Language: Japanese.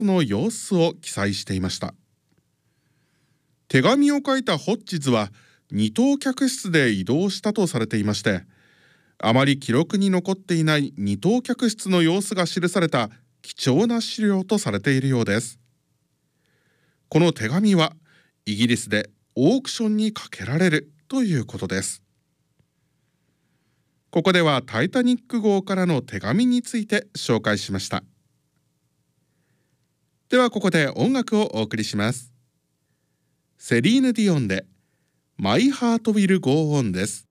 の様子を記載していました。手紙を書いたホッジズは二等客室で移動したとされていまして、あまり記録に残っていない二等客室の様子が記された貴重な資料とされているようです。この手紙はイギリスでオークションにかけられるということです。ここではタイタニック号からの手紙について紹介しました。ではここで音楽をお送りします。セリーヌ・ディオンでマイハートウィルゴーオンです。